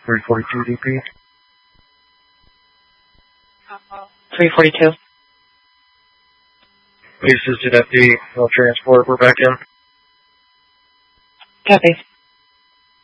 342 DP. 342. Aces to FD, no transport, we're back in. Copy.